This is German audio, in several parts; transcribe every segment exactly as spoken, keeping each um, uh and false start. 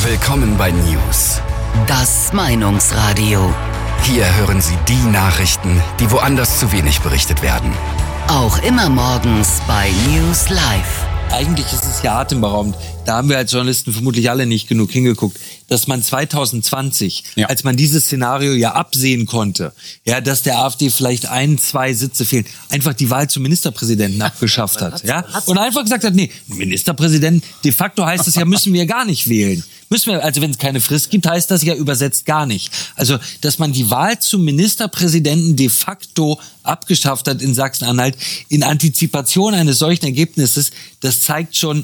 Willkommen bei News. Das Meinungsradio. Hier hören Sie die Nachrichten, die woanders zu wenig berichtet werden. Auch immer morgens bei News Live. Eigentlich ist es ja atemberaubend. Da haben wir als Journalisten vermutlich alle nicht genug hingeguckt, dass man zwanzig zwanzig, ja. als man dieses Szenario ja absehen konnte, ja, dass der AfD vielleicht ein, zwei Sitze fehlen, einfach die Wahl zum Ministerpräsidenten abgeschafft hat, ja, und einfach gesagt hat, nee, Ministerpräsidenten, de facto heißt es ja, müssen wir gar nicht wählen. Müssen wir, also wenn es keine Frist gibt, heißt das ja übersetzt gar nicht. Also, dass man die Wahl zum Ministerpräsidenten de facto abgeschafft hat in Sachsen-Anhalt in Antizipation eines solchen Ergebnisses, das zeigt schon,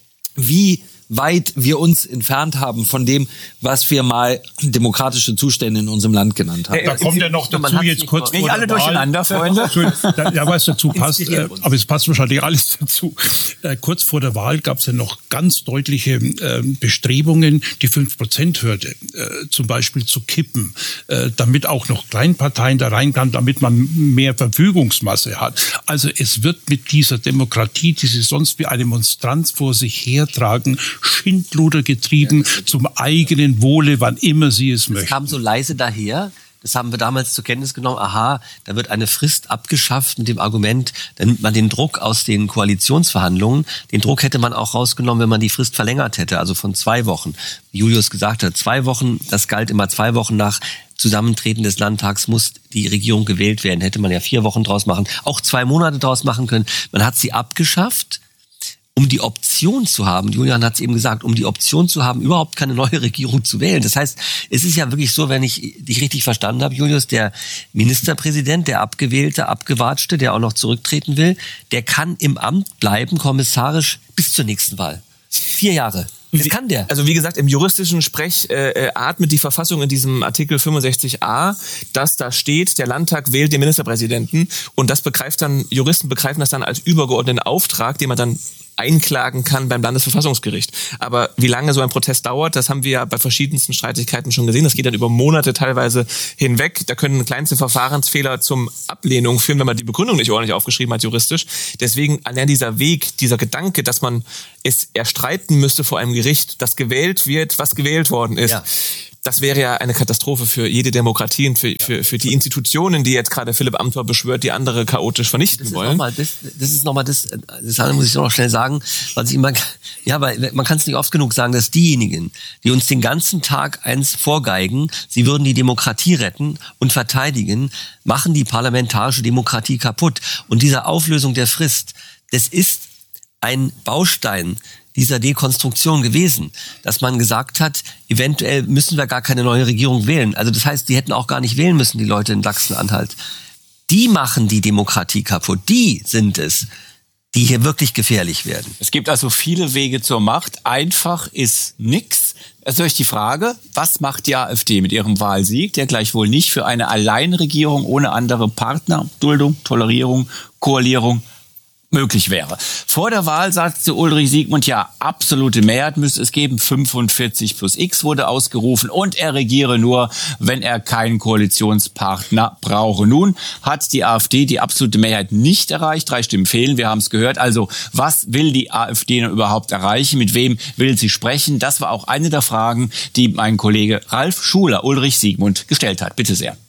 wie weit wir uns entfernt haben von dem, was wir mal demokratische Zustände in unserem Land genannt haben. Da kommt ja noch dazu jetzt kurz vor Nicht alle durcheinander, Freunde. Ja, was dazu passt, äh, aber es passt wahrscheinlich alles dazu. Äh, kurz vor der Wahl gab es ja noch ganz deutliche äh, Bestrebungen, die fünf Prozent Hürde äh, zum Beispiel zu kippen, äh, damit auch noch Kleinparteien da rein kann, damit man mehr Verfügungsmasse hat. Also es wird mit dieser Demokratie, die sie sonst wie eine Monstranz vor sich hertragen, Schindluder getrieben zum eigenen Wohle, wann immer sie es möchten. Das kam so leise daher. Das haben wir damals zur Kenntnis genommen. Aha, da wird eine Frist abgeschafft mit dem Argument, dann nimmt man den Druck aus den Koalitionsverhandlungen. Den Druck hätte man auch rausgenommen, wenn man die Frist verlängert hätte, also von zwei Wochen. Wie Julius gesagt hat, zwei Wochen, das galt immer zwei Wochen nach Zusammentreten des Landtags muss die Regierung gewählt werden. Hätte man ja vier Wochen draus machen, auch zwei Monate draus machen können. Man hat sie abgeschafft, um die Option zu haben, Julian hat es eben gesagt, um die Option zu haben, überhaupt keine neue Regierung zu wählen. Das heißt, es ist ja wirklich so, wenn ich dich richtig verstanden habe, Julius, der Ministerpräsident, der Abgewählte, Abgewatschte, der auch noch zurücktreten will, der kann im Amt bleiben, kommissarisch, bis zur nächsten Wahl. Vier Jahre. Das kann der. Also wie gesagt, im juristischen Sprech äh, atmet die Verfassung in diesem Artikel fünfundsechzig a, dass da steht, der Landtag wählt den Ministerpräsidenten, und das begreift dann, Juristen begreifen das dann als übergeordneten Auftrag, den man dann einklagen kann beim Landesverfassungsgericht. Aber wie lange so ein Prozess dauert, das haben wir ja bei verschiedensten Streitigkeiten schon gesehen. Das geht dann über Monate teilweise hinweg. Da können kleinste Verfahrensfehler zum Ablehnung führen, wenn man die Begründung nicht ordentlich aufgeschrieben hat juristisch. Deswegen allein dieser Weg, dieser Gedanke, dass man es erstreiten müsste vor einem Gericht, dass gewählt wird, was gewählt worden ist. Ja. Das wäre ja eine Katastrophe für jede Demokratie und für, für, für die Institutionen, die jetzt gerade Philipp Amthor beschwört, die andere chaotisch vernichten das wollen. Noch mal, das, das ist nochmal das, das muss ich noch schnell sagen, was ich immer, ja, weil man kann es nicht oft genug sagen, dass diejenigen, die uns den ganzen Tag eins vorgeigen, sie würden die Demokratie retten und verteidigen, machen die parlamentarische Demokratie kaputt. Und diese Auflösung der Frist, das ist ein Baustein dieser Dekonstruktion gewesen, dass man gesagt hat, eventuell müssen wir gar keine neue Regierung wählen. Also das heißt, die hätten auch gar nicht wählen müssen, die Leute in Sachsen-Anhalt. Die machen die Demokratie kaputt. Die sind es, die hier wirklich gefährlich werden. Es gibt also viele Wege zur Macht. Einfach ist nix. Also ist die Frage, was macht die AfD mit ihrem Wahlsieg, der gleichwohl nicht für eine Alleinregierung ohne andere Partner, Duldung, Tolerierung, Koalierung möglich wäre. Vor der Wahl sagte Ulrich Siegmund, ja, absolute Mehrheit müsste es geben. fünfundvierzig plus X wurde ausgerufen und er regiere nur, wenn er keinen Koalitionspartner brauche. Nun hat die AfD die absolute Mehrheit nicht erreicht. Drei Stimmen fehlen, wir haben es gehört. Also, was will die AfD denn überhaupt erreichen? Mit wem will sie sprechen? Das war auch eine der Fragen, die mein Kollege Ralf Schuler Ulrich Siegmund gestellt hat. Bitte sehr.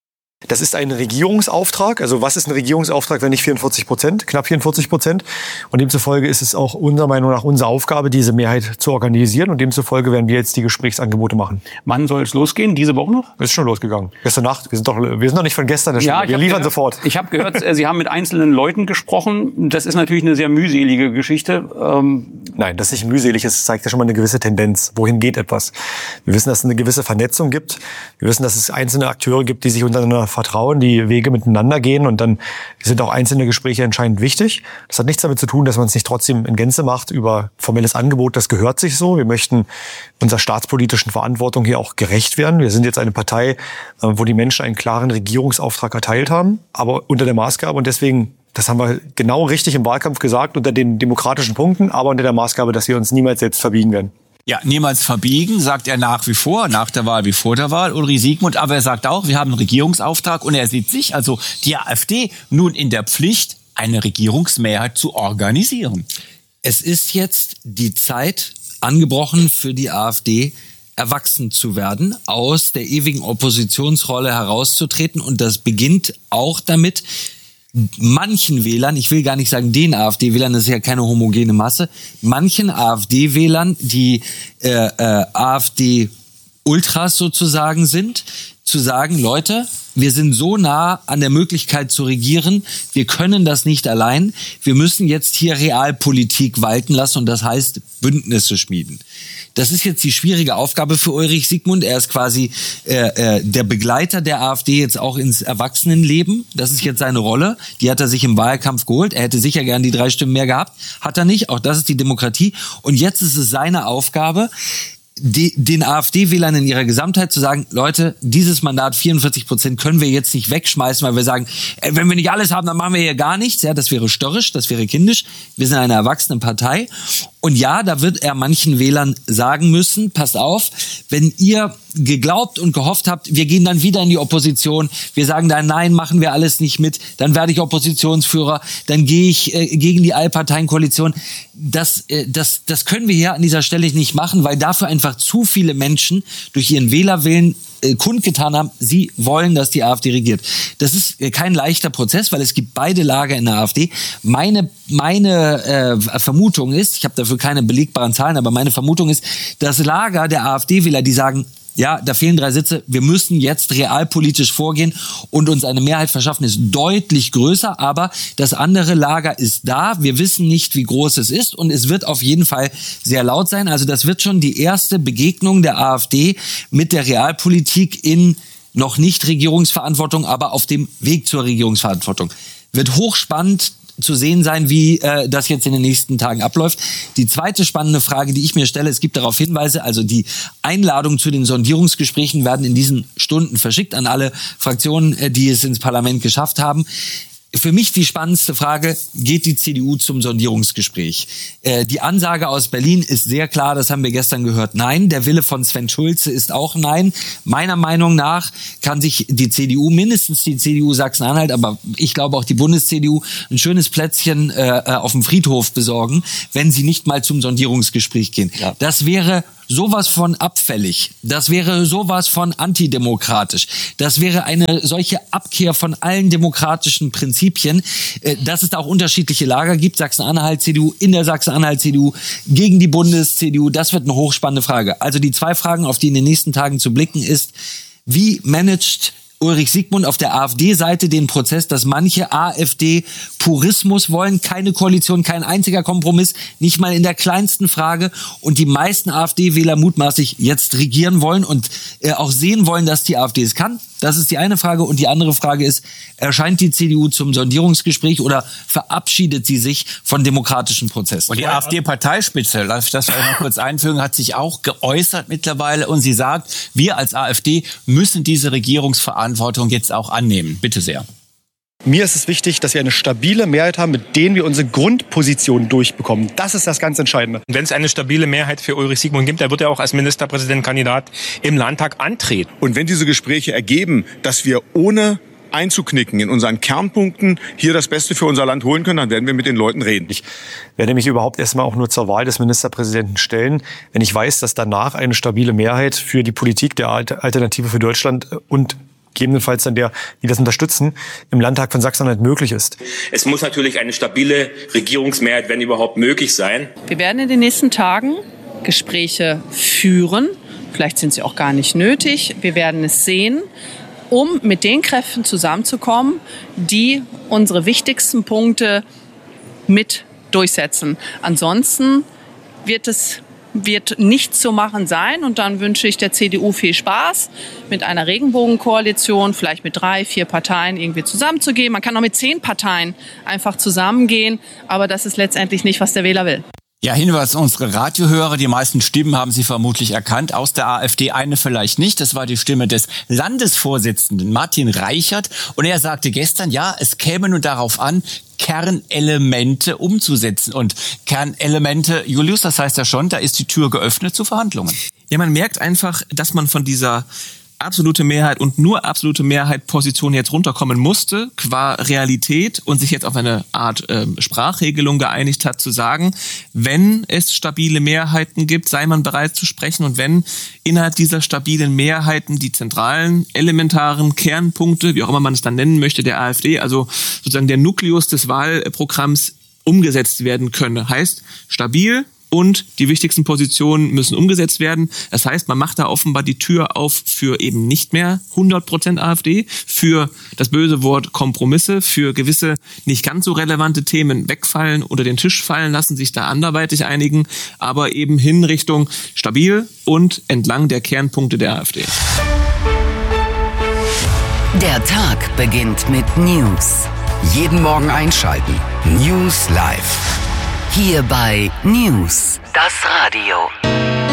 Das ist ein Regierungsauftrag. Also was ist ein Regierungsauftrag, wenn nicht vierundvierzig Prozent, knapp vierundvierzig Prozent? Und demzufolge ist es auch unserer Meinung nach unsere Aufgabe, diese Mehrheit zu organisieren. Und demzufolge werden wir jetzt die Gesprächsangebote machen. Wann soll es losgehen? Diese Woche noch? Es ist schon losgegangen. Gestern Nacht. Wir sind doch, wir sind doch nicht von gestern. Ja, wir liefern gehört, sofort. Ich habe gehört, Sie haben mit einzelnen Leuten gesprochen. Das ist natürlich eine sehr mühselige Geschichte. Ähm Nein, das ist nicht mühselig. Es zeigt ja schon mal eine gewisse Tendenz. Wohin geht etwas? Wir wissen, dass es eine gewisse Vernetzung gibt. Wir wissen, dass es einzelne Akteure gibt, die sich untereinander vertrauen, die Wege miteinander gehen, und dann sind auch einzelne Gespräche entscheidend wichtig. Das hat nichts damit zu tun, dass man es nicht trotzdem in Gänze macht über formelles Angebot. Das gehört sich so. Wir möchten unserer staatspolitischen Verantwortung hier auch gerecht werden. Wir sind jetzt eine Partei, wo die Menschen einen klaren Regierungsauftrag erteilt haben, aber unter der Maßgabe, und deswegen, das haben wir genau richtig im Wahlkampf gesagt, unter den demokratischen Punkten, aber unter der Maßgabe, dass wir uns niemals selbst verbiegen werden. Ja, niemals verbiegen, sagt er nach wie vor, nach der Wahl wie vor der Wahl, Ulrich Siegmund. Aber er sagt auch, wir haben einen Regierungsauftrag, und er sieht sich, also die AfD, nun in der Pflicht, eine Regierungsmehrheit zu organisieren. Es ist jetzt die Zeit angebrochen für die AfD, erwachsen zu werden, aus der ewigen Oppositionsrolle herauszutreten. Und das beginnt auch damit, manchen Wählern, ich will gar nicht sagen den AfD-Wählern, das ist ja keine homogene Masse, manchen AfD-Wählern, die äh, äh, AfD-Ultras sozusagen sind, zu sagen, Leute, wir sind so nah an der Möglichkeit zu regieren, wir können das nicht allein, wir müssen jetzt hier Realpolitik walten lassen und das heißt Bündnisse schmieden. Das ist jetzt die schwierige Aufgabe für Ulrich Siegmund. Er ist quasi äh, äh, der Begleiter der AfD jetzt auch ins Erwachsenenleben. Das ist jetzt seine Rolle. Die hat er sich im Wahlkampf geholt. Er hätte sicher gern die drei Stimmen mehr gehabt. Hat er nicht. Auch das ist die Demokratie. Und jetzt ist es seine Aufgabe, Die, den AfD-Wählern in ihrer Gesamtheit zu sagen, Leute, dieses Mandat vierundvierzig Prozent können wir jetzt nicht wegschmeißen, weil wir sagen, ey, wenn wir nicht alles haben, dann machen wir hier gar nichts. Ja, das wäre störrisch, das wäre kindisch. Wir sind eine erwachsene Partei. Und ja, da wird er manchen Wählern sagen müssen, passt auf, wenn ihr geglaubt und gehofft habt, wir gehen dann wieder in die Opposition, wir sagen dann, nein, machen wir alles nicht mit, dann werde ich Oppositionsführer, dann gehe ich äh, gegen die Allparteienkoalition. Das, äh, das, das können wir hier an dieser Stelle nicht machen, weil dafür einfach zu viele Menschen durch ihren Wählerwillen äh, kundgetan haben, sie wollen, dass die AfD regiert. Das ist äh, kein leichter Prozess, weil es gibt beide Lager in der AfD. Meine, meine äh, Vermutung ist, ich habe dafür keine belegbaren Zahlen, aber meine Vermutung ist, das Lager der AfD-Wähler, die sagen, ja, da fehlen drei Sitze, wir müssen jetzt realpolitisch vorgehen und uns eine Mehrheit verschaffen, ist deutlich größer, aber das andere Lager ist da, wir wissen nicht, wie groß es ist und es wird auf jeden Fall sehr laut sein, also das wird schon die erste Begegnung der AfD mit der Realpolitik in noch nicht Regierungsverantwortung, aber auf dem Weg zur Regierungsverantwortung. Wird hochspannend zu sehen sein, wie äh, das jetzt in den nächsten Tagen abläuft. Die zweite spannende Frage, die ich mir stelle, es gibt darauf Hinweise, also die Einladungen zu den Sondierungsgesprächen werden in diesen Stunden verschickt an alle Fraktionen, äh, die es ins Parlament geschafft haben. Für mich die spannendste Frage, geht die C D U zum Sondierungsgespräch? Äh, die Ansage aus Berlin ist sehr klar, das haben wir gestern gehört, nein. Der Wille von Sven Schulze ist auch nein. Meiner Meinung nach kann sich die C D U, mindestens die C D U Sachsen-Anhalt, aber ich glaube auch die Bundes-C D U, ein schönes Plätzchen äh, auf dem Friedhof besorgen, wenn sie nicht mal zum Sondierungsgespräch gehen. Ja. Das wäre sowas von abfällig, das wäre sowas von antidemokratisch, das wäre eine solche Abkehr von allen demokratischen Prinzipien, dass es da auch unterschiedliche Lager gibt, Sachsen-Anhalt-C D U, in der Sachsen-Anhalt-C D U, gegen die Bundes-C D U, das wird eine hochspannende Frage. Also die zwei Fragen, auf die in den nächsten Tagen zu blicken ist, wie managt Ulrich Siegmund auf der AfD-Seite den Prozess, dass manche AfD-Purismus wollen, keine Koalition, kein einziger Kompromiss, nicht mal in der kleinsten Frage und die meisten AfD-Wähler mutmaßlich jetzt regieren wollen und äh, auch sehen wollen, dass die AfD es kann. Das ist die eine Frage und die andere Frage ist, erscheint die C D U zum Sondierungsgespräch oder verabschiedet sie sich von demokratischen Prozessen? Und die AfD-Parteispitze, darf ich das vielleicht noch kurz einfügen, hat sich auch geäußert mittlerweile und sie sagt, wir als AfD müssen diese Regierungsverantwortung jetzt auch annehmen. Bitte sehr. Mir ist es wichtig, dass wir eine stabile Mehrheit haben, mit denen wir unsere Grundposition durchbekommen. Das ist das ganz Entscheidende. Wenn es eine stabile Mehrheit für Ulrich Siegmund gibt, dann wird er auch als Ministerpräsidentkandidat im Landtag antreten. Und wenn diese Gespräche ergeben, dass wir ohne einzuknicken in unseren Kernpunkten hier das Beste für unser Land holen können, dann werden wir mit den Leuten reden. Ich werde mich überhaupt erstmal auch nur zur Wahl des Ministerpräsidenten stellen, wenn ich weiß, dass danach eine stabile Mehrheit für die Politik der Alternative für Deutschland und gegebenenfalls dann der, die das unterstützen, im Landtag von Sachsen-Anhalt möglich ist. Es muss natürlich eine stabile Regierungsmehrheit, wenn überhaupt, möglich sein. Wir werden in den nächsten Tagen Gespräche führen. Vielleicht sind sie auch gar nicht nötig. Wir werden es sehen, um mit den Kräften zusammenzukommen, die unsere wichtigsten Punkte mit durchsetzen. Ansonsten wird es wird nicht zu machen sein und dann wünsche ich der C D U viel Spaß, mit einer Regenbogenkoalition, vielleicht mit drei, vier Parteien irgendwie zusammenzugehen. Man kann auch mit zehn Parteien einfach zusammengehen, aber das ist letztendlich nicht, was der Wähler will. Ja, Hinweis, unsere Radiohörer, die meisten Stimmen haben Sie vermutlich erkannt, aus der AfD eine vielleicht nicht. Das war die Stimme des Landesvorsitzenden Martin Reichert und er sagte gestern, ja, es käme nun darauf an, Kernelemente umzusetzen. Und Kernelemente, Julius, das heißt ja schon, da ist die Tür geöffnet zu Verhandlungen. Ja, man merkt einfach, dass man von dieser absolute Mehrheit und nur absolute Mehrheit Position jetzt runterkommen musste, qua Realität, und sich jetzt auf eine Art ähm, Sprachregelung geeinigt hat, zu sagen, wenn es stabile Mehrheiten gibt, sei man bereit zu sprechen, und wenn innerhalb dieser stabilen Mehrheiten die zentralen, elementaren Kernpunkte, wie auch immer man es dann nennen möchte, der AfD, also sozusagen der Nukleus des Wahlprogramms, umgesetzt werden könne. Heißt, stabil, und die wichtigsten Positionen müssen umgesetzt werden. Das heißt, man macht da offenbar die Tür auf für eben nicht mehr hundert Prozent AfD, für das böse Wort Kompromisse, für gewisse nicht ganz so relevante Themen wegfallen oder den Tisch fallen lassen, sich da anderweitig einigen, aber eben hin Richtung stabil und entlang der Kernpunkte der AfD. Der Tag beginnt mit News. Jeden Morgen einschalten. News Live. Hier bei News, das Radio.